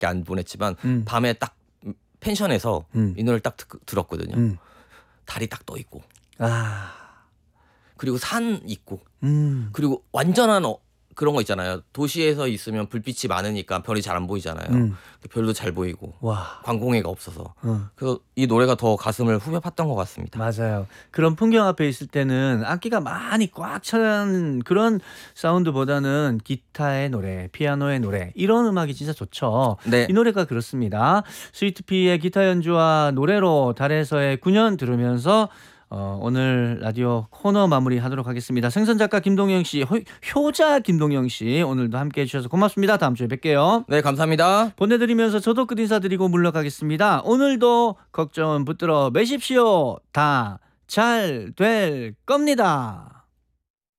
노래밖에 안 보냈지만 밤에 딱 펜션에서 이 노래를 딱 들었거든요. 달이 딱 떠 있고 그리고 산 있고 그리고 완전한 그런 거 있잖아요. 도시에서 있으면 불빛이 많으니까 별이 잘 안 보이잖아요. 별도 잘 보이고 광공해가 없어서 그래서 이 노래가 더 가슴을 후벼 팠던 것 같습니다. 맞아요. 그런 풍경 앞에 있을 때는 악기가 많이 꽉 찬 그런 사운드보다는 기타의 노래, 피아노의 노래 이런 음악이 진짜 좋죠. 네. 이 노래가 그렇습니다. 스위트피의 기타 연주와 노래로 달에서의 9년 들으면서 오늘 라디오 코너 마무리하도록 하겠습니다. 생선작가 김동영 씨, 효자 김동영 씨 오늘도 함께해 주셔서 고맙습니다. 다음 주에 뵐게요. 네, 감사합니다. 보내드리면서 저도 끝 인사드리고 물러가겠습니다. 오늘도 걱정은 붙들어 매십시오. 다 잘 될 겁니다.